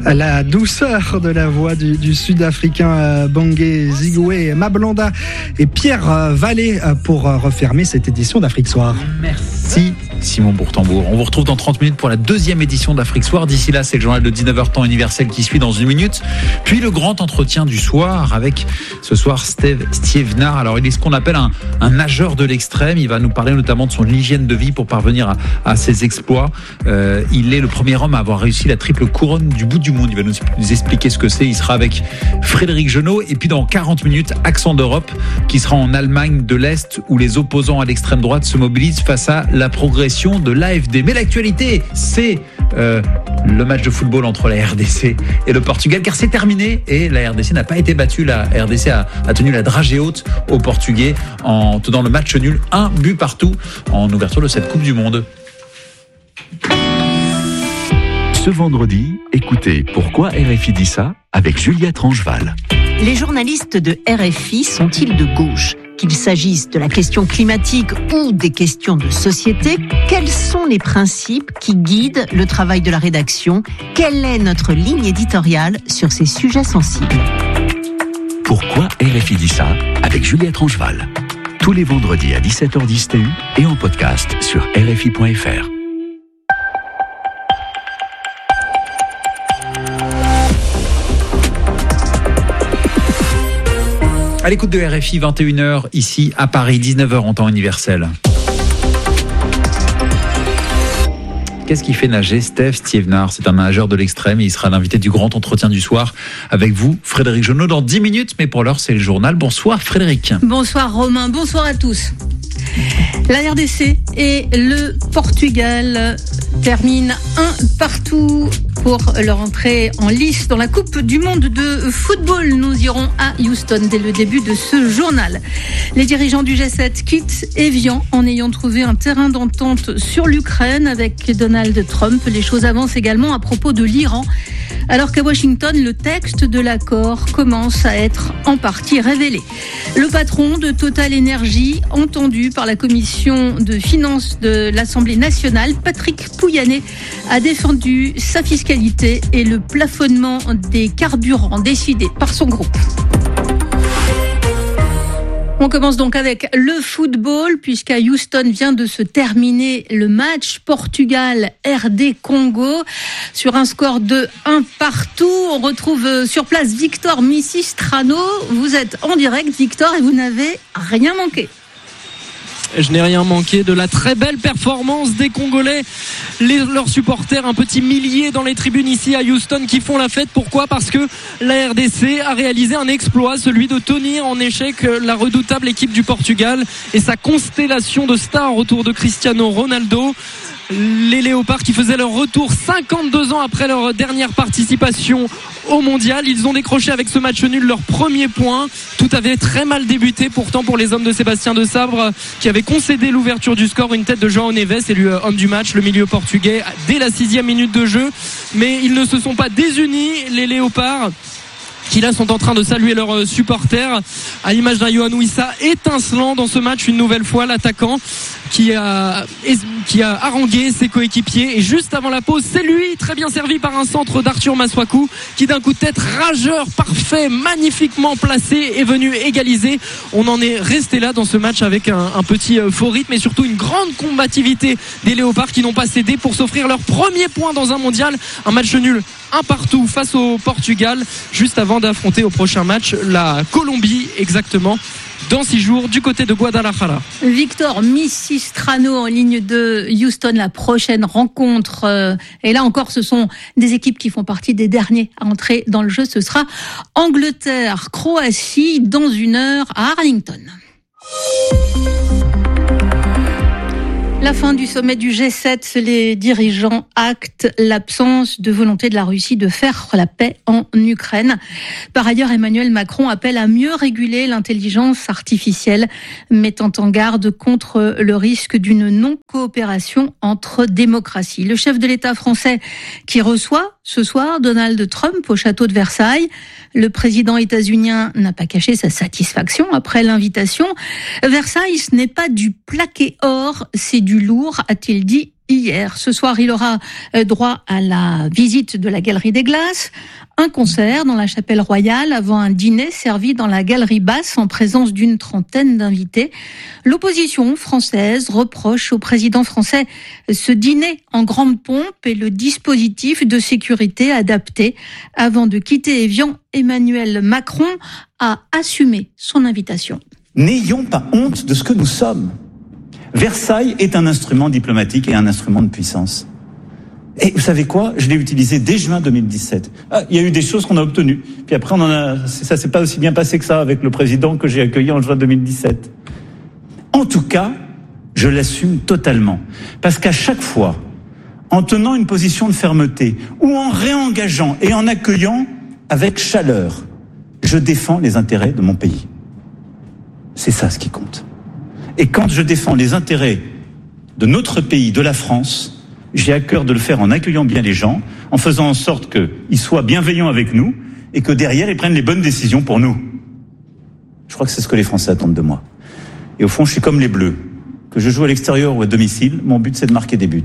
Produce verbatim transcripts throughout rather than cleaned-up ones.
La douceur de la voix du, du Sud-Africain euh, Bongé Zigwe Mablanda et Pierre euh, Vallée euh, pour euh, refermer cette édition d'Afrique Soir. Merci Simon Bourtambour. On vous retrouve dans trente minutes pour la deuxième édition d'Afrique Soir. D'ici là, c'est le journal de dix-neuf heures temps universel qui suit dans une minute. Puis le grand entretien du soir avec ce soir Steve, Steve Nard. Alors il est ce qu'on appelle un, un nageur de l'extrême. Il va nous parler notamment de son hygiène de vie pour parvenir à, à ses exploits. Euh, il est le premier homme à avoir réussi la triple couronne du bout du monde. Il va nous, nous expliquer ce que c'est. Il sera avec Frédéric Genot. Et puis dans quarante minutes, Accent d'Europe qui sera en Allemagne de l'Est où les opposants à l'extrême droite se mobilisent face à la progression de l'A F D. Mais l'actualité, c'est euh, le match de football entre la R D C et le Portugal, car c'est terminé et la R D C n'a pas été battue. La R D C a, a tenu la dragée haute aux Portugais en tenant le match nul, un but partout en ouverture de cette Coupe du Monde. Ce vendredi, écoutez Pourquoi R F I dit ça avec Juliette Rangeval. Les journalistes de R F I sont-ils de gauche ? Qu'il s'agisse de la question climatique ou des questions de société, quels sont les principes qui guident le travail de la rédaction ? Quelle est notre ligne éditoriale sur ces sujets sensibles ? Pourquoi R F I dit ça avec Juliette Rangeval. Tous les vendredis à dix-sept heures dix T U et en podcast sur R F I point F R. À l'écoute de R F I, vingt et une heures, ici à Paris, dix-neuf heures en temps universel. Qu'est-ce qui fait nager Steve Stievenard ? C'est un nageur de l'extrême et il sera l'invité du grand entretien du soir avec vous, Frédéric Genot, dans dix minutes. Mais pour l'heure, c'est le journal. Bonsoir Frédéric. Bonsoir Romain, bonsoir à tous. La R D C et le Portugal terminent un partout pour leur entrée en lice dans la Coupe du Monde de football. Nous irons à Houston dès le début de ce journal. Les dirigeants du G sept quittent Évian en ayant trouvé un terrain d'entente sur l'Ukraine avec Donald Trump. Les choses avancent également à propos de l'Iran. Alors qu'à Washington, le texte de l'accord commence à être en partie révélé. Le patron de Total Energy, entendu par la commission de finances de l'Assemblée nationale, Patrick Pouyanné, a défendu sa fiscalité et le plafonnement des carburants décidé par son groupe. On commence donc avec le football, puisqu'à Houston vient de se terminer le match Portugal-R D Congo. Sur un score de un partout, on retrouve sur place Victor Missistrano. Vous êtes en direct, Victor, et vous n'avez rien manqué. Je n'ai rien manqué de la très belle performance des Congolais. Les, leurs supporters, un petit millier dans les tribunes ici à Houston qui font la fête. Pourquoi ? Parce que la R D C a réalisé un exploit, celui de tenir en échec la redoutable équipe du Portugal et sa constellation de stars autour de Cristiano Ronaldo. Les Léopards qui faisaient leur retour cinquante-deux ans après leur dernière participation au mondial. Ils ont décroché avec ce match nul leur premier point. Tout avait très mal débuté pourtant pour les hommes de Sébastien Desabre qui avait concédé l'ouverture du score. Une tête de João Neves, élu homme du match, le milieu portugais, dès la sixième minute de jeu. Mais ils ne se sont pas désunis, les Léopards, qui là sont en train de saluer leurs supporters à l'image d'un Yohan Wissa étincelant dans ce match une nouvelle fois, l'attaquant qui a, qui a harangué ses coéquipiers. Et juste avant la pause, c'est lui, très bien servi par un centre d'Arthur Masuaku, qui d'un coup de tête rageur, parfait, magnifiquement placé, est venu égaliser. On en est resté là dans ce match avec un, un petit faux rythme et surtout une grande combativité des Léopards qui n'ont pas cédé pour s'offrir leur premier point dans un mondial. Un match nul, un partout face au Portugal, juste avant d'affronter au prochain match la Colombie, exactement dans six jours du côté de Guadalajara. Victor Missistrano en ligne de Houston, la prochaine rencontre. Et là encore, ce sont des équipes qui font partie des derniers à entrer dans le jeu. Ce sera Angleterre-Croatie dans une heure à Arlington. La fin du sommet du G sept, les dirigeants actent l'absence de volonté de la Russie de faire la paix en Ukraine. Par ailleurs, Emmanuel Macron appelle à mieux réguler l'intelligence artificielle, mettant en garde contre le risque d'une non-coopération entre démocraties. Le chef de l'État français qui reçoit ce soir Donald Trump au château de Versailles. Le président états-unien n'a pas caché sa satisfaction après l'invitation. Versailles, ce n'est pas du plaqué or, c'est du lourd, a-t-il dit hier. Ce soir, il aura droit à la visite de la Galerie des Glaces, un concert dans la Chapelle Royale avant un dîner servi dans la Galerie Basse en présence d'une trentaine d'invités. L'opposition française reproche au président français ce dîner en grande pompe et le dispositif de sécurité adapté. Avant de quitter Évian, Emmanuel Macron a assumé son invitation. N'ayons pas honte de ce que nous sommes. Versailles est un instrument diplomatique et un instrument de puissance. Et vous savez quoi ? Je l'ai utilisé dès juin deux mille dix-sept. Ah, il y a eu des choses qu'on a obtenues. Puis après, on en a, ça s'est pas aussi bien passé que ça avec le président que j'ai accueilli en juin deux mille dix-sept. En tout cas, je l'assume totalement. Parce qu'à chaque fois, en tenant une position de fermeté ou en réengageant et en accueillant avec chaleur, je défends les intérêts de mon pays. C'est ça ce qui compte. Et quand je défends les intérêts de notre pays, de la France, j'ai à cœur de le faire en accueillant bien les gens, en faisant en sorte qu'ils soient bienveillants avec nous et que derrière, ils prennent les bonnes décisions pour nous. Je crois que c'est ce que les Français attendent de moi. Et au fond, je suis comme les Bleus. Que je joue à l'extérieur ou à domicile, mon but, c'est de marquer des buts.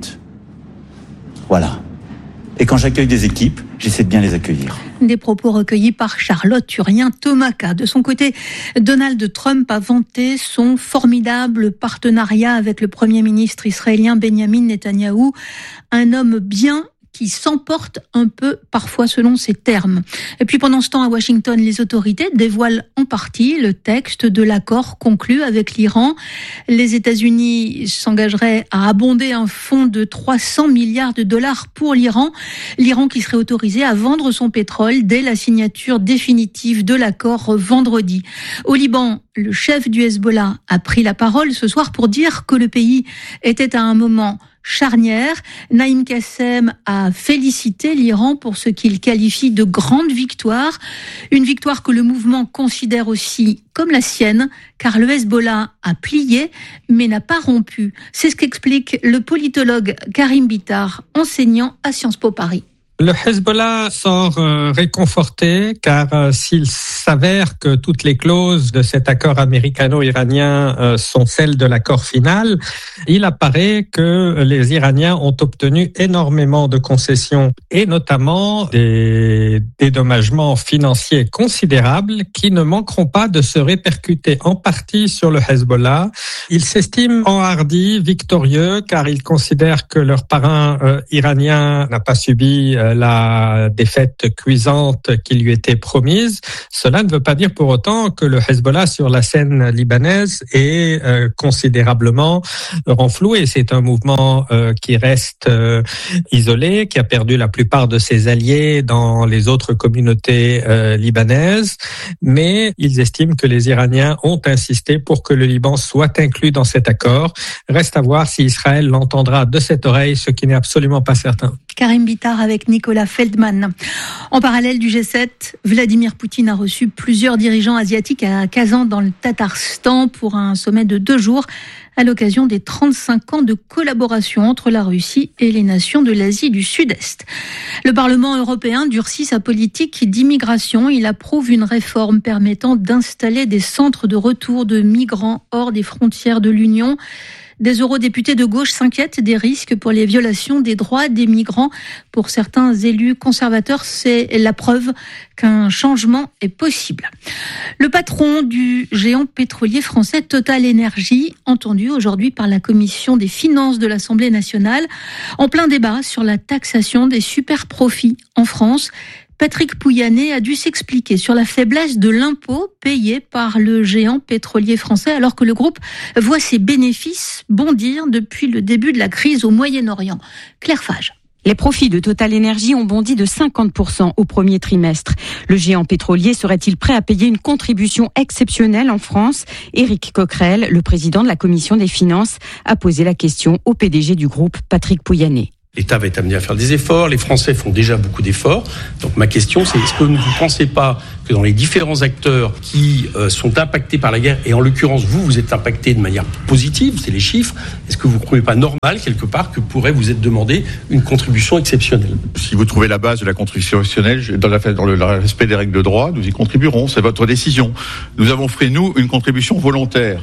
Voilà. Et quand j'accueille des équipes, j'essaie de bien les accueillir. Des propos recueillis par Charlotte Urien-Tomaka. De son côté, Donald Trump a vanté son formidable partenariat avec le Premier ministre israélien Benjamin Netanyahou, un homme bien qui s'emporte un peu parfois selon ses termes. Et puis pendant ce temps, à Washington, les autorités dévoilent en partie le texte de l'accord conclu avec l'Iran. Les États-Unis s'engageraient à abonder un fonds de trois cents milliards de dollars pour l'Iran. L'Iran qui serait autorisé à vendre son pétrole dès la signature définitive de l'accord vendredi. Au Liban, le chef du Hezbollah a pris la parole ce soir pour dire que le pays était à un moment charnière. Naïm Kassem a félicité l'Iran pour ce qu'il qualifie de grande victoire. Une victoire que le mouvement considère aussi comme la sienne, car le Hezbollah a plié, mais n'a pas rompu. C'est ce qu'explique le politologue Karim Bitar, enseignant à Sciences Po Paris. Le Hezbollah sort euh, réconforté car euh, s'il s'avère que toutes les clauses de cet accord américano-iranien euh, sont celles de l'accord final, il apparaît que les Iraniens ont obtenu énormément de concessions et notamment des dédommagements financiers considérables qui ne manqueront pas de se répercuter en partie sur le Hezbollah. Ils s'estiment enhardis, victorieux, car ils considèrent que leur parrain euh, iranien n'a pas subi euh, la défaite cuisante qui lui était promise. Cela ne veut pas dire pour autant que le Hezbollah sur la scène libanaise est euh, considérablement renfloué. C'est un mouvement euh, qui reste euh, isolé, qui a perdu la plupart de ses alliés dans les autres communautés euh, libanaises, mais ils estiment que les Iraniens ont insisté pour que le Liban soit inclus dans cet accord. Reste à voir si Israël l'entendra de cette oreille, ce qui n'est absolument pas certain. Karim Bitar avec Nicolas Feldman. En parallèle du G sept, Vladimir Poutine a reçu plusieurs dirigeants asiatiques à Kazan dans le Tatarstan pour un sommet de deux jours à l'occasion des trente-cinq ans de collaboration entre la Russie et les nations de l'Asie du Sud-Est. Le Parlement européen durcit sa politique d'immigration. Il approuve une réforme permettant d'installer des centres de retour de migrants hors des frontières de l'Union. Des eurodéputés de gauche s'inquiètent des risques pour les violations des droits des migrants. Pour certains élus conservateurs, c'est la preuve qu'un changement est possible. Le patron du géant pétrolier français Total Énergie, entendu aujourd'hui par la commission des finances de l'Assemblée nationale, en plein débat sur la taxation des super-profits en France. Patrick Pouyanné a dû s'expliquer sur la faiblesse de l'impôt payé par le géant pétrolier français alors que le groupe voit ses bénéfices bondir depuis le début de la crise au Moyen-Orient. Claire Fage. Les profits de Total Énergie ont bondi de cinquante pour cent au premier trimestre. Le géant pétrolier serait-il prêt à payer une contribution exceptionnelle en France ? Éric Coquerel, le président de la commission des finances, a posé la question au P D G du groupe, Patrick Pouyanné. L'État va être amené à faire des efforts, les Français font déjà beaucoup d'efforts. Donc ma question c'est, est-ce que vous ne pensez pas que dans les différents acteurs qui euh, sont impactés par la guerre, et en l'occurrence vous, vous êtes impactés de manière positive, c'est les chiffres, est-ce que vous ne trouvez pas normal quelque part que pourrait vous être demandé une contribution exceptionnelle ? Si vous trouvez la base de la contribution exceptionnelle, dans, la, dans le respect des règles de droit, nous y contribuerons, c'est votre décision. Nous avons fait, nous, une contribution volontaire.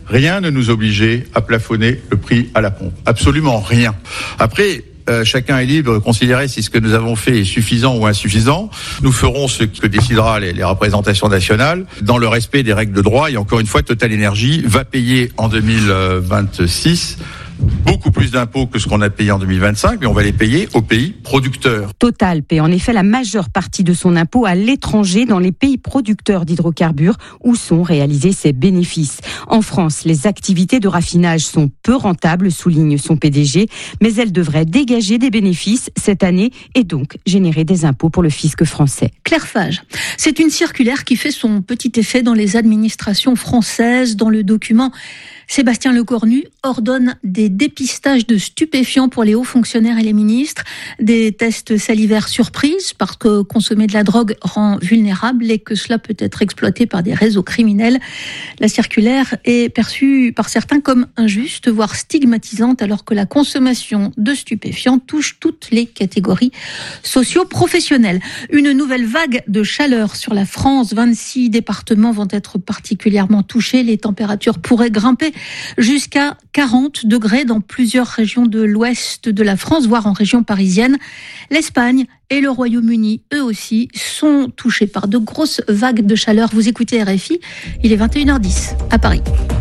Rien ne nous obligeait à plafonner le prix à la pompe. Absolument rien. Après, Euh, chacun est libre de considérer si ce que nous avons fait est suffisant ou insuffisant. Nous ferons ce que décidera les, les représentations nationales dans le respect des règles de droit. Et encore une fois, Total Energy va payer en deux mille vingt-six beaucoup plus d'impôts que ce qu'on a payé en deux mille vingt-cinq, mais on va les payer aux pays producteurs. Total paie en effet la majeure partie de son impôt à l'étranger dans les pays producteurs d'hydrocarbures où sont réalisés ses bénéfices. En France, les activités de raffinage sont peu rentables, souligne son P D G, mais elles devraient dégager des bénéfices cette année et donc générer des impôts pour le fisc français. Claire Fage, c'est une circulaire qui fait son petit effet dans les administrations françaises. Dans le document, Sébastien Lecornu ordonne des dépistages de stupéfiants pour les hauts fonctionnaires et les ministres, des tests salivaires surprises parce que consommer de la drogue rend vulnérable et que cela peut être exploité par des réseaux criminels. La circulaire est perçue par certains comme injuste, voire stigmatisante, alors que la consommation de stupéfiants touche toutes les catégories socio-professionnelles. Une nouvelle vague de chaleur sur la France. vingt-six départements vont être particulièrement touchés. Les températures pourraient grimper jusqu'à quarante degrés dans plusieurs régions de l'ouest de la France, voire en région parisienne. L'Espagne et le Royaume-Uni, eux aussi, sont touchés par de grosses vagues de chaleur. Vous écoutez R F I, il est vingt et une heures dix à Paris.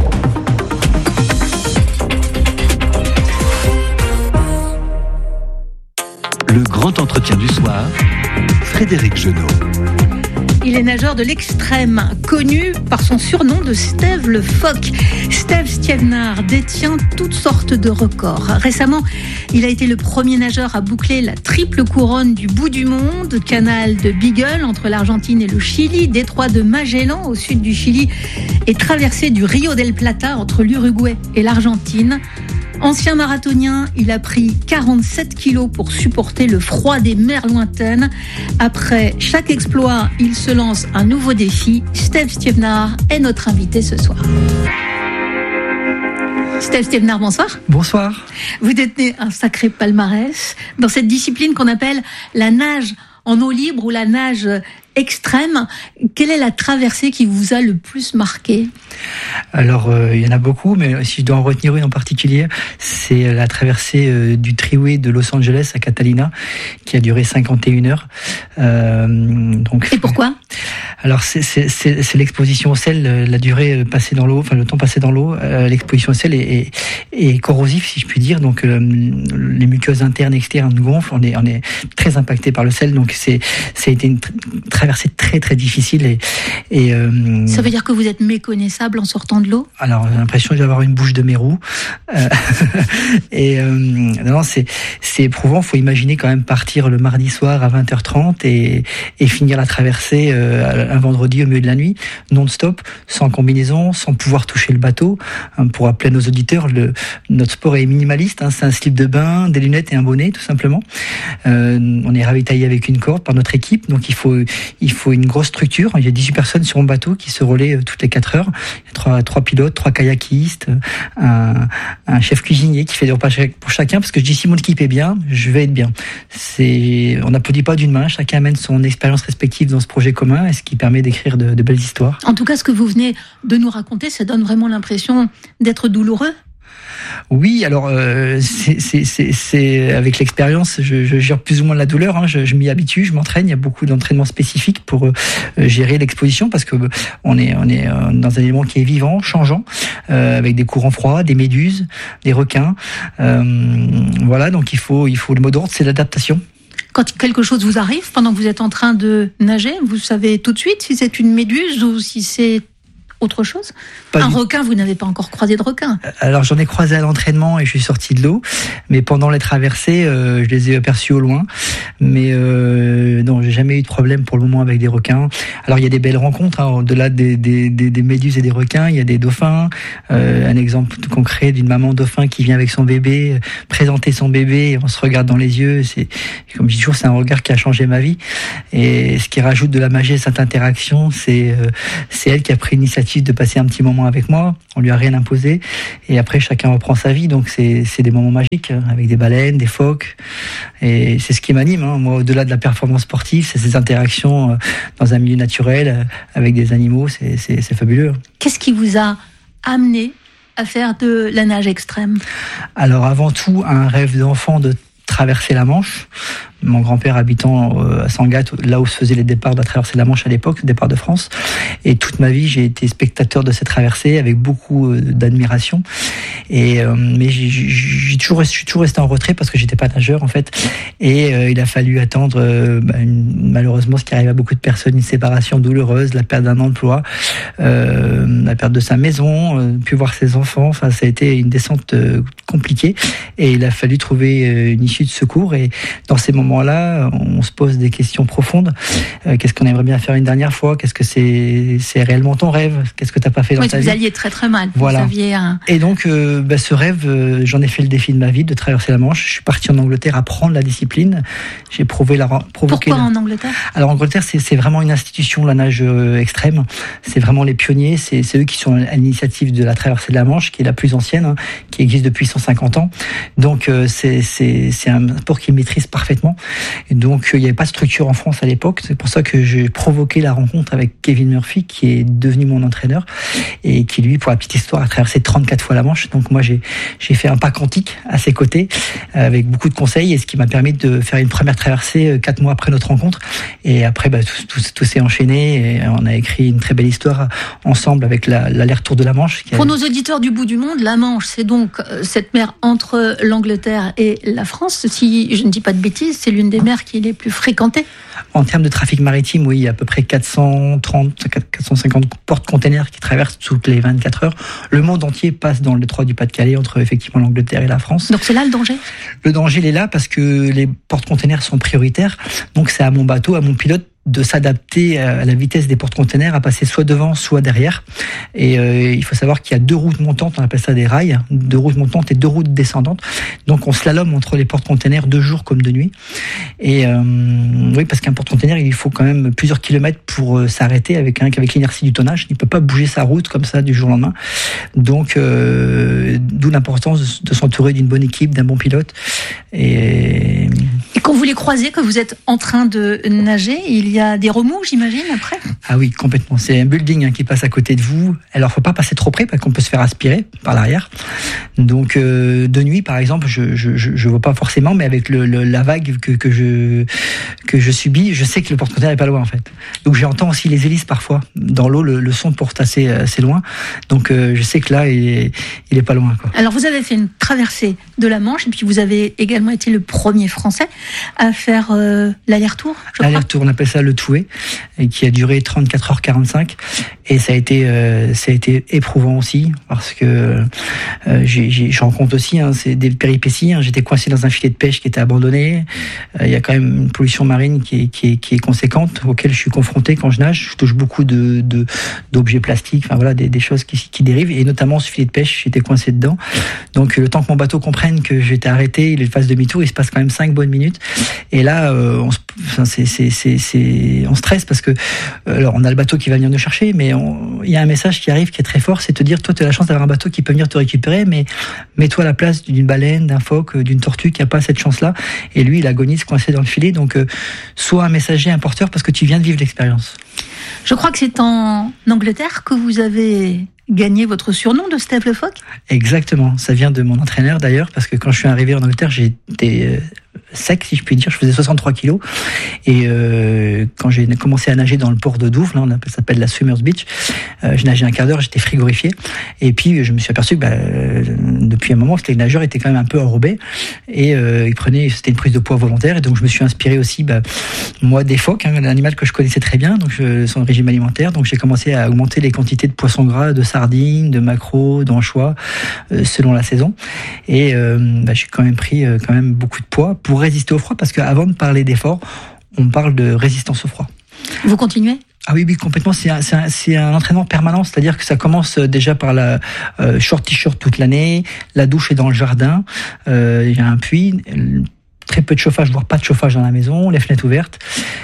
Le grand entretien du soir, Frédéric Genot. Il est nageur de l'extrême, connu par son surnom de Steve le phoque. Steve Stievnar détient toutes sortes de records. Récemment, il a été le premier nageur à boucler la triple couronne du bout du monde, canal de Beagle entre l'Argentine et le Chili, détroit de Magellan au sud du Chili et traversée du Rio del Plata entre l'Uruguay et l'Argentine. Ancien marathonien, il a pris quarante-sept kilos pour supporter le froid des mers lointaines. Après chaque exploit, il se lance un nouveau défi. Steve Stievnar est notre invité ce soir. Steve Stievnar, bonsoir. Bonsoir. Vous détenez un sacré palmarès dans cette discipline qu'on appelle la nage en eau libre ou la nage extrême. Quelle est la traversée qui vous a le plus marqué ? Alors, euh, il y en a beaucoup, mais si je dois en retenir une en particulier, c'est la traversée euh, du Triway de Los Angeles à Catalina, qui a duré cinquante et une heures. Euh, donc, et pourquoi ? Alors, c'est, c'est, c'est, c'est l'exposition au sel, la durée passée dans l'eau, enfin le temps passé dans l'eau. Euh, l'exposition au sel est, est, est corrosif, si je puis dire. Donc, euh, les muqueuses internes et externes gonflent. On est, on est très impacté par le sel. Donc, c'est, ça a été une tra- traversée très très difficile. Et, et euh, ça veut dire que vous êtes méconnaissable en sortant de l'eau ? Alors, j'ai l'impression d'avoir une bouche de mérou. Euh, et euh, non, c'est, c'est éprouvant. Il faut imaginer quand même partir le mardi soir à vingt heures trente et, et finir la traversée euh, un vendredi au milieu de la nuit, non-stop, sans combinaison, sans pouvoir toucher le bateau. Pour rappeler à nos auditeurs, le, notre sport est minimaliste. Hein, c'est un slip de bain, des lunettes et un bonnet, tout simplement. Euh, on est ravitaillé avec une corde par notre équipe, donc il faut, il faut une grosse structure. Il y a dix-huit personnes sur un bateau qui se relaient toutes les quatre heures. Il y a trois, trois pilotes, trois kayakistes, un, un chef cuisinier qui fait des repas pour chacun, parce que je dis si mon équipe est bien, je vais être bien. C'est, on n'applaudit pas d'une main, chacun amène son expérience respective dans ce projet commun, et ce qui permet d'écrire de, de belles histoires. En tout cas, ce que vous venez de nous raconter, ça donne vraiment l'impression d'être douloureux. Oui, alors euh, c'est, c'est, c'est, c'est avec l'expérience, je, je gère plus ou moins la douleur. Hein, je, je m'y habitue, je m'entraîne. Il y a beaucoup d'entraînements spécifiques pour euh, gérer l'exposition, parce que on est on est dans un élément qui est vivant, changeant, euh, avec des courants froids, des méduses, des requins. Euh, voilà, donc il faut il faut le mot d'ordre, c'est l'adaptation. Quand quelque chose vous arrive pendant que vous êtes en train de nager, vous savez tout de suite si c'est une méduse ou si c'est autre chose ? Pas Un du... requin, vous n'avez pas encore croisé de requin ? Alors j'en ai croisé à l'entraînement et je suis sorti de l'eau, mais pendant les traversées, euh, je les ai aperçus au loin. Mais euh, non, j'ai jamais eu de problème pour le moment avec des requins. Alors il y a des belles rencontres, hein, au-delà des, des, des, des méduses et des requins, il y a des dauphins. Euh, un exemple concret d'une maman dauphin qui vient avec son bébé, présenter son bébé, et on se regarde dans les yeux. C'est, comme je dis toujours, c'est un regard qui a changé ma vie. Et ce qui rajoute de la magie à cette interaction, c'est, euh, c'est elle qui a pris l'initiative de passer un petit moment avec moi. On lui a rien imposé, et après chacun reprend sa vie. Donc c'est c'est des moments magiques avec des baleines, des phoques, et c'est ce qui m'anime. Hein. Moi, au-delà de la performance sportive, c'est ces interactions dans un milieu naturel avec des animaux. C'est c'est, c'est fabuleux. Qu'est-ce qui vous a amené à faire de la nage extrême? Alors avant tout, un rêve d'enfant de traverser la Manche. Mon grand-père habitant à Sangatte, là où se faisaient les départs de la traversée de la Manche à l'époque, le départ de France. Et toute ma vie, j'ai été spectateur de cette traversée avec beaucoup d'admiration. Et euh, mais j'ai, j'ai toujours, je suis toujours resté en retrait parce que j'étais pas nageur en fait. Et euh, il a fallu attendre, euh, bah, une, malheureusement, ce qui arrive à beaucoup de personnes, une séparation douloureuse, la perte d'un emploi, euh, la perte de sa maison, euh, puis voir ses enfants. Enfin, ça a été une descente euh, compliquée. Et il a fallu trouver euh, une issue de secours. Et dans ces moments là, on se pose des questions profondes. Euh, qu'est-ce qu'on aimerait bien faire une dernière fois? Qu'est-ce que c'est, c'est réellement ton rêve? Qu'est-ce que t'as pas fait dans oui, ta vous vie? Vous alliez très très mal. Voilà. Vous aviez un... Et donc, euh, bah, ce rêve, euh, j'en ai fait le défi de ma vie, de traverser la Manche. Je suis parti en Angleterre apprendre la discipline. J'ai prouvé la provoqué. Pourquoi la... en Angleterre? Alors en Angleterre, c'est, c'est vraiment une institution, la nage euh, extrême. C'est vraiment les pionniers. C'est, c'est eux qui sont à l'initiative de la traversée de la Manche, qui est la plus ancienne, hein, qui existe depuis cent cinquante ans. Donc euh, c'est, c'est, c'est un sport qu'ils maîtrisent parfaitement. Et donc il n'y avait pas de structure en France à l'époque. C'est pour ça que j'ai provoqué la rencontre avec Kevin Murphy, qui est devenu mon entraîneur et qui, lui, pour la petite histoire, a traversé trente-quatre fois la Manche. Donc moi, j'ai, j'ai fait un pas quantique à ses côtés avec beaucoup de conseils, et ce qui m'a permis de faire une première traversée quatre mois après notre rencontre. Et après, bah, tout, tout, tout s'est enchaîné et on a écrit une très belle histoire ensemble avec la, l'aller-retour de la Manche. Pour a... nos auditeurs du bout du monde, la Manche, c'est donc cette mer entre l'Angleterre et la France. Si je ne dis pas de bêtises, c'est l'une des mers qui est les plus fréquentées. En termes de trafic maritime, oui, il y a à peu près quatre cent trente, quatre cent cinquante porte-containers qui traversent toutes les vingt-quatre heures. Le monde entier passe dans le détroit du Pas-de-Calais entre effectivement l'Angleterre et la France. Donc c'est là le danger? Le danger, il est là parce que les porte-containers sont prioritaires. Donc c'est à mon bateau, à mon pilote, de s'adapter à la vitesse des porte-containers, à passer soit devant, soit derrière. Et euh, il faut savoir qu'il y a deux routes montantes, on appelle ça des rails, deux routes montantes et deux routes descendantes. Donc on slalome entre les porte-containers de jour comme de nuit. Et euh, oui, parce qu'un porte-container, il faut quand même plusieurs kilomètres pour euh, s'arrêter avec, un, avec l'inertie du tonnage. Il ne peut pas bouger sa route comme ça du jour au lendemain. Donc euh, d'où l'importance de, de s'entourer d'une bonne équipe, d'un bon pilote. Et... Et quand vous les croisez, que vous êtes en train de nager, il y a des remous, j'imagine, après? Ah oui, complètement. C'est un building hein, qui passe à côté de vous. Alors, faut pas passer trop près parce qu'on peut se faire aspirer par l'arrière. Donc, euh, de nuit, par exemple, je je je, je vois pas forcément, mais avec le, le la vague que que je que je subis, je sais que le porte-container est pas loin en fait. Donc, j'entends aussi les hélices parfois dans l'eau. Le, le son porte assez assez loin. Donc, euh, je sais que là, il est il est pas loin, quoi. Alors, vous avez fait une traversée de la Manche et puis vous avez également été le premier Français à faire euh, l'aller-retour. Je l'aller-retour, crois. On appelle ça le Toué, et qui a duré trente-quatre heures quarante-cinq. Et ça a été, euh, ça a été éprouvant aussi, parce que euh, j'ai, j'ai, je rencontre aussi hein, c'est des péripéties. Hein. J'étais coincé dans un filet de pêche qui était abandonné. Il euh, y a quand même une pollution marine qui est, qui est, qui est conséquente, auquel je suis confronté quand je nage. Je touche beaucoup de, de d'objets plastiques, enfin voilà, des, des choses qui, qui dérivent, et notamment ce filet de pêche, j'étais coincé dedans. Donc le temps que mon bateau comprenne que j'étais arrêté, il fasse demi-tour, il se passe quand même cinq bonnes minutes. Et là, euh, on, se, enfin, c'est, c'est, c'est, c'est, on stresse parce que alors on a le bateau qui va venir nous chercher, mais il y a un message qui arrive qui est très fort, c'est de te dire, toi tu as la chance d'avoir un bateau qui peut venir te récupérer, mais mets-toi à la place d'une baleine, d'un phoque, d'une tortue qui n'a pas cette chance-là, et lui il agonise coincé dans le filet. Donc euh, sois un messager, un porteur, parce que tu viens de vivre l'expérience. Je crois que c'est en Angleterre que vous avez gagné votre surnom de Steve Le Phoque. Exactement, ça vient de mon entraîneur d'ailleurs, parce que quand je suis arrivé en Angleterre, j'ai été euh, sec, si je puis dire, je faisais soixante-trois kilos, et euh, quand j'ai commencé à nager dans le port de Douvres, là, on appelle, ça s'appelle la Swimmers Beach, euh, je nageais un quart d'heure, j'étais frigorifié, et puis je me suis aperçu que bah, euh, depuis un moment, que les nageurs étaient quand même un peu enrobés, et euh, ils prenaient, c'était une prise de poids volontaire, et donc je me suis inspiré aussi, bah, moi, des phoques, hein, un animal que je connaissais très bien, donc je, son régime alimentaire, donc j'ai commencé à augmenter les quantités de poissons gras, de sardines, de maquereaux, d'anchois, euh, selon la saison, et euh, bah, j'ai quand même pris euh, quand même beaucoup de poids pour résister au froid, parce qu'avant de parler d'effort, on parle de résistance au froid. Vous continuez ? Ah oui, oui, complètement. C'est un, c'est un, c'est un entraînement permanent, c'est-à-dire que ça commence déjà par la euh, short t-shirt toute l'année, la douche est dans le jardin, euh, il y a un puits, très peu de chauffage, voire pas de chauffage dans la maison, les fenêtres ouvertes,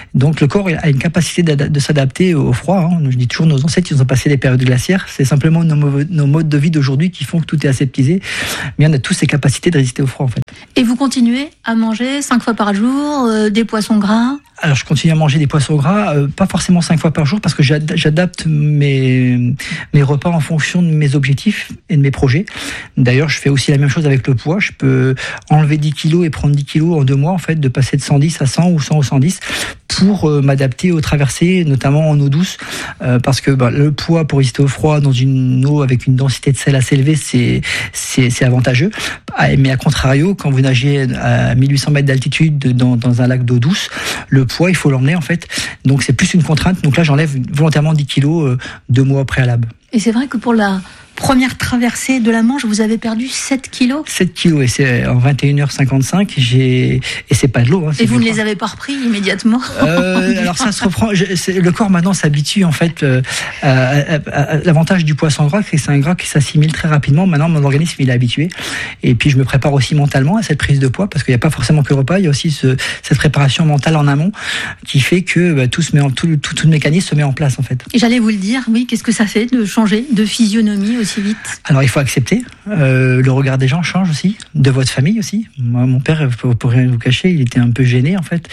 Donc le corps a une capacité de s'adapter au froid. Hein. Je dis toujours, nos ancêtres, ils ont passé des périodes glaciaires. C'est simplement nos, nos modes de vie d'aujourd'hui qui font que tout est aseptisé. Mais on a tous ces capacités de résister au froid, en fait. Et vous continuez à manger cinq fois par jour, euh, des poissons gras? Alors je continue à manger des poissons gras, euh, pas forcément cinq fois par jour, parce que j'adapte mes, mes repas en fonction de mes objectifs et de mes projets. D'ailleurs, je fais aussi la même chose avec le poids. Je peux enlever dix kilos et prendre dix kilos en deux mois, en fait, de passer de cent dix à cent ou cent ou cent dix pour euh, m'adapter aux traversées, notamment en eau douce, euh, parce que bah, le poids pour résister au froid dans une eau avec une densité de sel assez élevée, c'est c'est, c'est avantageux. Mais à contrario, quand vous nagez à mille huit cents mètres d'altitude dans, dans un lac d'eau douce, le poids, il faut l'emmener en fait. Donc c'est plus une contrainte. Donc là, j'enlève volontairement dix kilos euh, deux mois au préalable. Et c'est vrai que pour la première traversée de la Manche, vous avez perdu sept kilos. sept kilos, et c'est en vingt et une heures cinquante-cinq, j'ai, et c'est pas de l'eau. Hein, et vous ne les avez pas repris immédiatement? euh, Alors ça se reprend, je, le corps maintenant s'habitue en fait, euh, à, à, à, l'avantage du poisson gras, c'est que c'est un gras qui s'assimile très rapidement. Maintenant, mon organisme, il est habitué. Et puis je me prépare aussi mentalement à cette prise de poids, parce qu'il n'y a pas forcément que le repas, il y a aussi ce, cette préparation mentale en amont, qui fait que bah, tout, se met en, tout, tout, tout le mécanisme se met en place en fait. Et j'allais vous le dire, oui, qu'est-ce que ça fait de changer de physionomie aussi vite? Alors il faut accepter, euh, le regard des gens change aussi, de votre famille aussi. Moi, mon père, pour, pour rien vous cacher, il était un peu gêné en fait,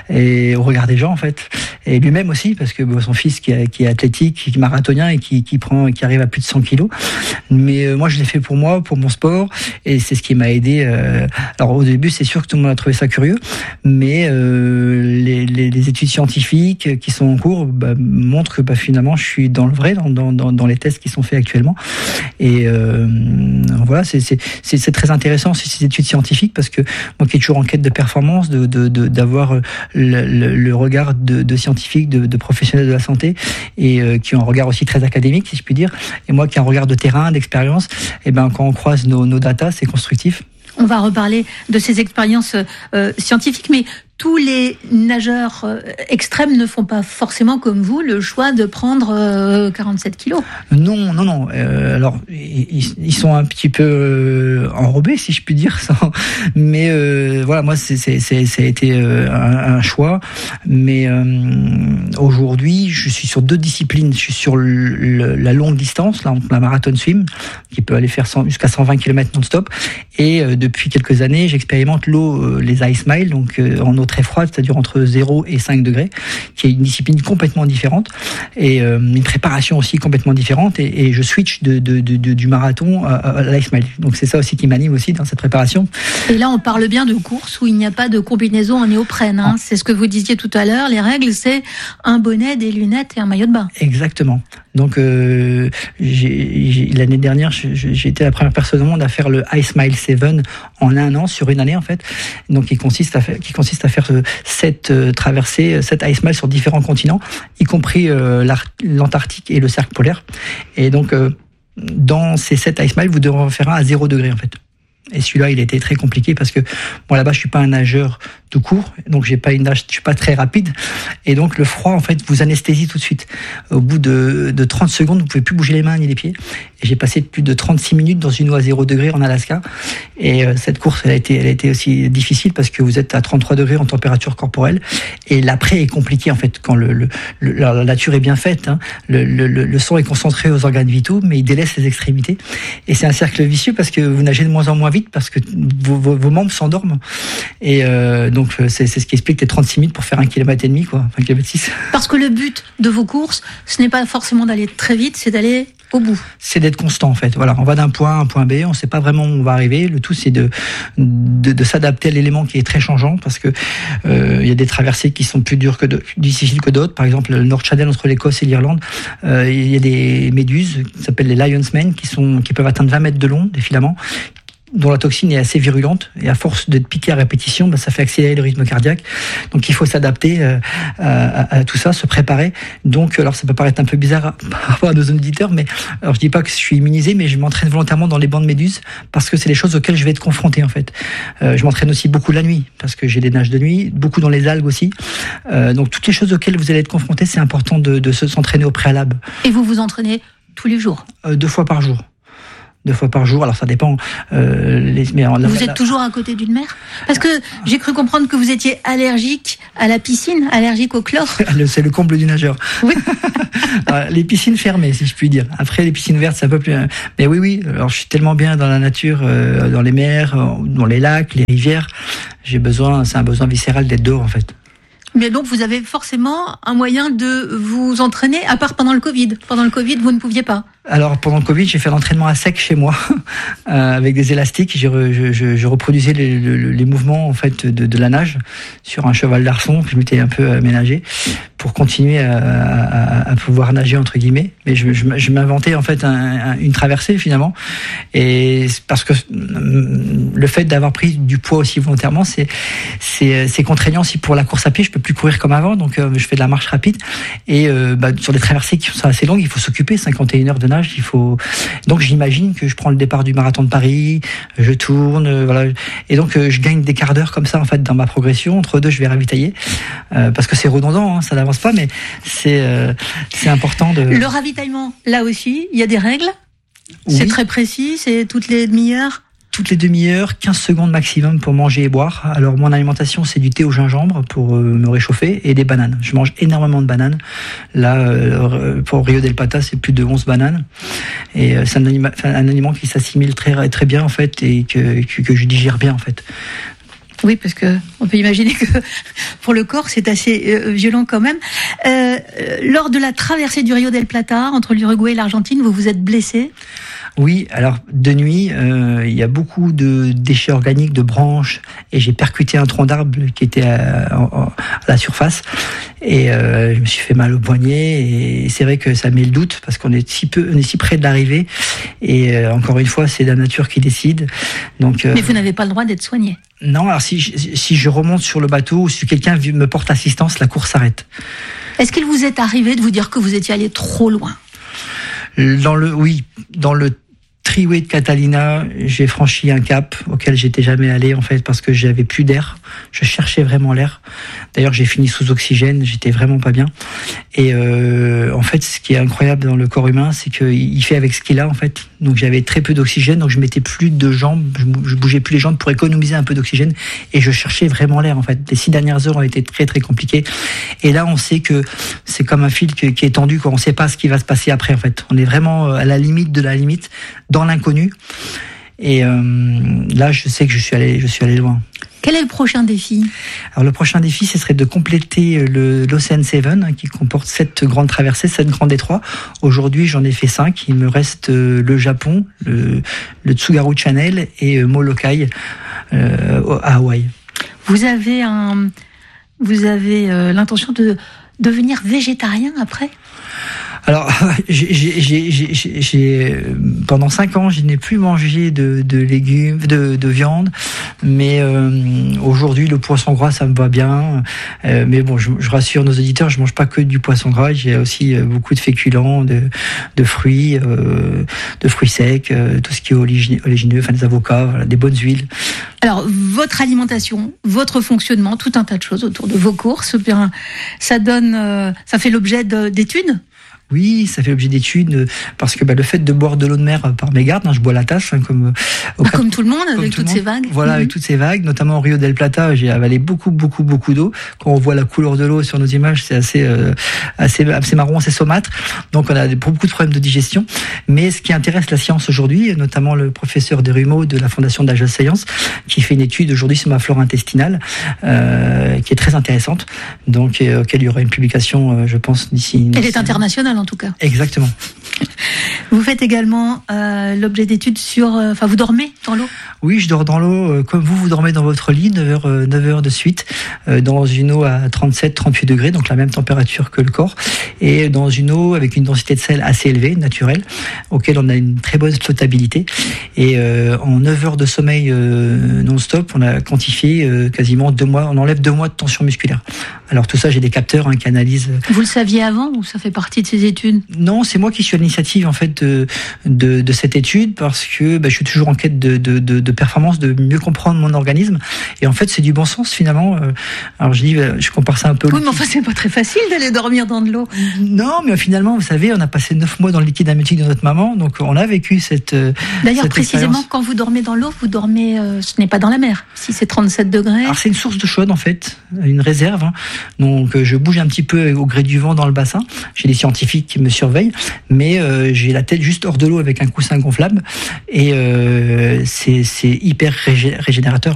et au regard des gens en fait, et lui-même aussi, parce que bon, son fils qui est, qui est athlétique, qui est marathonien et qui, qui prend, qui arrive à plus de cent kilos. Mais euh, moi je l'ai fait pour moi, pour mon sport, et c'est ce qui m'a aidé. Euh, alors au début c'est sûr que tout le monde a trouvé ça curieux, mais euh, les, les, les études scientifiques qui sont en cours bah, montrent que bah, finalement je suis dans le vrai, dans, dans, dans les tests qui sont faits actuellement. Et euh, voilà, c'est, c'est, c'est, c'est très intéressant ces études scientifiques, parce que moi qui est toujours en quête de performance, de, de, de, d'avoir le, le, le regard de, de scientifiques, de, de professionnels de la santé, et euh, qui ont un regard aussi très académique, si je puis dire, et moi qui ai un regard de terrain, d'expérience, et ben quand on croise nos, nos datas, c'est constructif. On va reparler de ces expériences euh, scientifiques, mais tous les nageurs euh, extrêmes ne font pas forcément comme vous le choix de prendre euh, quarante-sept kilos. Non, non, non. Euh, alors, ils, ils sont un petit peu euh, enrobés, si je puis dire ça. Mais euh, voilà, moi, c'est, c'est, c'est, ça a été euh, un, un choix. Mais euh, aujourd'hui, je suis sur deux disciplines. Je suis sur le, le, la longue distance, la, la marathon swim, qui peut aller faire cent, jusqu'à cent vingt kilomètres non-stop. Et euh, depuis quelques années, j'expérimente l'eau, euh, les ice miles, donc euh, en eau très froide, c'est-à-dire entre zéro et cinq degrés, qui est une discipline complètement différente et euh, une préparation aussi complètement différente. Et, et je switch de, de, de, de, du marathon à, à l'ice mile. Donc c'est ça aussi qui m'anime aussi dans cette préparation. Et là, on parle bien de course où il n'y a pas de combinaison en néoprène. Hein. C'est ce que vous disiez tout à l'heure. Les règles, c'est un bonnet, des lunettes et un maillot de bain. Exactement. Donc euh, j'ai, j'ai, l'année dernière, j'ai été la première personne au monde à faire le Ice Mile sept en un an, sur une année en fait. Donc qui consiste à faire, qui consiste à faire sept euh, traversées, sept Ice Miles sur différents continents, y compris euh, l'Antarctique et le cercle polaire. Et donc euh, dans ces sept Ice Miles, vous devrez en faire un à zéro degré en fait. Et celui-là, il a été très compliqué parce que moi là-bas, je suis pas un nageur tout court, donc j'ai pas une nage, je suis pas très rapide, et donc le froid en fait vous anesthésie tout de suite. Au bout de, de trente secondes, vous pouvez plus bouger les mains ni les pieds. Et j'ai passé plus de trente-six minutes dans une eau à zéro degré en Alaska. Et euh, cette course, elle a été, elle a été aussi difficile parce que vous êtes à trente-trois degrés en température corporelle. Et l'après est compliqué en fait quand le, le, le la nature est bien faite. Hein, le, le, le sang est concentré aux organes vitaux, mais il délaisse les extrémités. Et c'est un cercle vicieux parce que vous nagez de moins en moins vite parce que vos, vos, vos membres s'endorment. Et euh, donc c'est, c'est ce qui explique les trente-six minutes pour faire un kilomètre et demi, quoi, un kilomètre six. Parce que le but de vos courses, ce n'est pas forcément d'aller très vite, c'est d'aller au bout. C'est d'être constant en fait. Voilà, on va d'un point A à un point B, on ne sait pas vraiment où on va arriver. Le tout c'est de de, de s'adapter à l'élément qui est très changeant parce que euh, il y a des traversées qui sont plus dures que de, difficiles que d'autres. Par exemple, le North Channel entre l'Écosse et l'Irlande, euh, il y a des méduses qui s'appellent les Lion's Mane qui sont qui peuvent atteindre vingt mètres de long, des filaments, dont la toxine est assez virulente, et à force de piquer à répétition, bah, ça fait accélérer le rythme cardiaque. Donc il faut s'adapter euh, à, à tout ça, se préparer. Donc alors ça peut paraître un peu bizarre par rapport à nos auditeurs, mais alors je dis pas que je suis immunisé, mais je m'entraîne volontairement dans les bancs de méduses parce que c'est les choses auxquelles je vais être confronté en fait. Euh, je m'entraîne aussi beaucoup la nuit parce que j'ai des nages de nuit, beaucoup dans les algues aussi. Euh, donc toutes les choses auxquelles vous allez être confronté, c'est important de, de se s'entraîner au préalable. Et vous vous entraînez tous les jours? euh, Deux fois par jour. deux fois par jour. Alors ça dépend. Euh, les, mais en, vous la, êtes la, toujours à côté d'une mer? Parce que j'ai cru comprendre que vous étiez allergique à la piscine, allergique au chlore. C'est le comble du nageur. Oui. Les piscines fermées, si je puis dire. Après, les piscines ouvertes, c'est un peu plus... Mais oui, oui, alors je suis tellement bien dans la nature, euh, dans les mers, dans les lacs, les rivières. J'ai besoin, c'est un besoin viscéral d'être dehors, en fait. Mais donc, vous avez forcément un moyen de vous entraîner, à part pendant le Covid. Pendant le Covid, vous ne pouviez pas. Alors, pendant le Covid, j'ai fait l'entraînement à sec chez moi, euh, avec des élastiques. J'ai re, je, je, je reproduisais les, les, les mouvements, en fait, de, de la nage sur un cheval d'arçon que je m'étais un peu aménagé pour continuer à, à, à pouvoir nager, entre guillemets. Mais je, je, je m'inventais, en fait, un, un, une traversée, finalement. Et parce que le fait d'avoir pris du poids aussi volontairement, c'est, c'est, c'est contraignant aussi pour la course à pied. Je peux plus courir comme avant, donc euh, je fais de la marche rapide. Et euh, bah, sur des traversées qui sont assez longues, il faut s'occuper, cinquante et une heures de nage, il faut. Donc j'imagine que je prends le départ du marathon de Paris, je tourne, euh, voilà, et donc euh, je gagne des quarts d'heure comme ça en fait dans ma progression. Entre deux, je vais ravitailler euh, parce que c'est redondant, hein, ça n'avance pas, mais c'est euh, c'est important de. Le ravitaillement, là aussi, il y a des règles. Oui. C'est très précis, c'est toutes les demi-heures. Toutes les demi-heures, quinze secondes maximum pour manger et boire. Alors mon alimentation, c'est du thé au gingembre pour euh, me réchauffer et des bananes. Je mange énormément de bananes. Là, euh, pour Rio del Plata, c'est plus de onze bananes. Et euh, c'est un, anima- un aliment qui s'assimile très très bien en fait et que, que, que je digère bien en fait. Oui, parce que on peut imaginer que pour le corps, c'est assez euh, violent quand même. Euh, lors de la traversée du Rio del Plata, entre l'Uruguay et l'Argentine, vous vous êtes blessé? Oui, alors de nuit, euh, il y a beaucoup de déchets organiques, de branches, et j'ai percuté un tronc d'arbre qui était à, à, à la surface, et euh, je me suis fait mal au poignet, et c'est vrai que ça met le doute, parce qu'on est si peu, on est si près de l'arrivée, et euh, encore une fois, c'est la nature qui décide. Donc, euh, mais vous n'avez pas le droit d'être soigné. Non, alors si je, si je remonte sur le bateau, ou si quelqu'un me porte assistance, la course s'arrête. Est-ce qu'il vous est arrivé de vous dire que vous étiez allé trop loin? Dans le, oui, dans le Triway de Catalina, j'ai franchi un cap auquel j'étais jamais allé en fait parce que j'avais plus d'air. Je cherchais vraiment l'air. D'ailleurs, j'ai fini sous oxygène. J'étais vraiment pas bien. Et euh, en fait, ce qui est incroyable dans le corps humain, c'est qu'il fait avec ce qu'il a en fait. Donc j'avais très peu d'oxygène, donc je mettais plus de jambes, je bougeais plus les jambes pour économiser un peu d'oxygène et je cherchais vraiment l'air en fait. Les six dernières heures ont été très très compliquées. Et là, on sait que c'est comme un fil qui est tendu, quoi. On sait pas ce qui va se passer après en fait. On est vraiment à la limite de la limite, dans l'inconnu. Et euh, là, je sais que je suis allé, je suis allé loin. Quel est le prochain défi? Alors le prochain défi, ce serait de compléter le, l'Ocean sept, qui comporte sept grandes traversées, sept grands détroits. Aujourd'hui, j'en ai fait cinq. Il me reste le Japon, le, le Tsugaru Channel et Molokai euh, à Hawaï. Vous avez un, vous avez euh, l'intention de devenir végétarien après? Alors, j'ai, j'ai, j'ai, j'ai, j'ai, pendant cinq ans, je n'ai plus mangé de, de légumes, de, de viande, mais euh, aujourd'hui, le poisson gras, ça me va bien. Euh, mais bon, je, je rassure nos auditeurs, je mange pas que du poisson gras. J'ai aussi beaucoup de féculents, de, de fruits, euh, de fruits secs, euh, tout ce qui est oléagineux, enfin des avocats, voilà, des bonnes huiles. Alors, votre alimentation, votre fonctionnement, tout un tas de choses autour de vos courses, bien, ça donne, euh, ça fait l'objet de, d'études. Oui, ça fait l'objet d'études parce que bah, le fait de boire de l'eau de mer par mégarde, hein, je bois la tasse, hein, comme au bah, comme tout le monde avec toutes monde. ces vagues. Voilà, mm-hmm. avec toutes ces vagues, notamment au Rio del Plata, j'ai avalé beaucoup, beaucoup, beaucoup d'eau. Quand on voit la couleur de l'eau sur nos images, c'est assez, euh, assez, assez marron, assez saumâtre. Donc on a beaucoup de problèmes de digestion. Mais ce qui intéresse la science aujourd'hui, notamment le professeur Derumeau de la Fondation d'Agile Science, qui fait une étude aujourd'hui sur ma flore intestinale, euh, qui est très intéressante, donc euh, auquel il y aura une publication, euh, je pense, d'ici. Elle est internationale. En tout cas. Exactement. Vous faites également euh, l'objet d'études sur... Enfin, euh, vous dormez dans l'eau? Oui, je dors dans l'eau euh, comme vous, vous dormez dans votre lit, neuf heures, euh, neuf heures de suite, euh, dans une eau à trente-sept à trente-huit degrés, donc la même température que le corps, et dans une eau avec une densité de sel assez élevée, naturelle, auquel on a une très bonne flottabilité. Et euh, en neuf heures de sommeil euh, non-stop, on a quantifié euh, quasiment deux mois, on enlève deux mois de tension musculaire. Alors tout ça, j'ai des capteurs hein, qui analysent... Vous le saviez avant ou ça fait partie de ces études? Non, c'est moi qui suis à l'initiative en fait fait de, de, de cette étude parce que bah, je suis toujours en quête de, de, de, de performance, de mieux comprendre mon organisme. Et en fait, c'est du bon sens finalement. Alors je dis, je compare ça un peu. Oui, mais enfin, c'est pas très facile d'aller dormir dans de l'eau. Non, mais finalement, vous savez, on a passé neuf mois dans le liquide amniotique de notre maman, donc on a vécu cette. D'ailleurs, cette précisément, expérience. quand vous dormez dans l'eau, vous dormez, euh, ce n'est pas dans la mer. Si c'est trente-sept degrés. Alors c'est une source d'eau chaude en fait, une réserve. Hein. Donc je bouge un petit peu au gré du vent dans le bassin. J'ai des scientifiques qui me surveillent, mais euh, j'ai la tête juste hors de l'eau avec un coussin gonflable et euh, c'est, c'est hyper régé- régénérateur.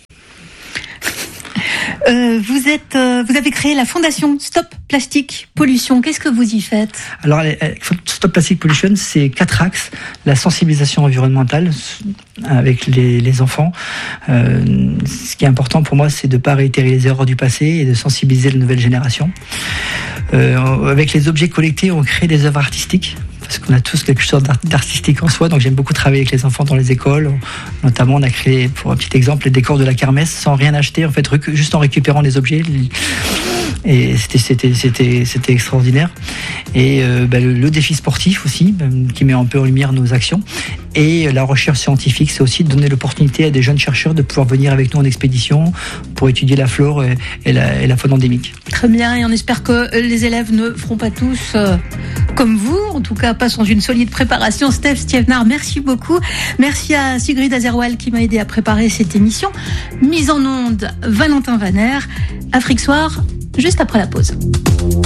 Euh, vous êtes, euh, vous avez créé la fondation Stop Plastique Pollution. Qu'est-ce que vous y faites ? Alors, Stop Plastic Pollution, c'est quatre axes. La sensibilisation environnementale avec les, les enfants. Euh, ce qui est important pour moi, c'est de ne pas réitérer les erreurs du passé et de sensibiliser la nouvelle génération. Euh, avec les objets collectés, on crée des œuvres artistiques. Parce qu'on a tous quelque chose d'artistique en soi, donc j'aime beaucoup travailler avec les enfants dans les écoles. Notamment, on a créé, pour un petit exemple, les décors de la kermesse sans rien acheter, en fait, juste en récupérant les objets. Et c'était, c'était, c'était, c'était extraordinaire. Et euh, bah, le, le défi sportif aussi, qui met un peu en lumière nos actions. Et la recherche scientifique, c'est aussi de donner l'opportunité à des jeunes chercheurs de pouvoir venir avec nous en expédition pour étudier la flore et, et, la, et la faune endémique. Très bien, et on espère que les élèves ne feront pas tous euh, comme vous, en tout cas pas sans une solide préparation. Steph Stievnar, merci beaucoup. Merci à Sigrid Azerwal qui m'a aidé à préparer cette émission. Mise en onde, Valentin Vaner. Afrique Soir, juste après la pause.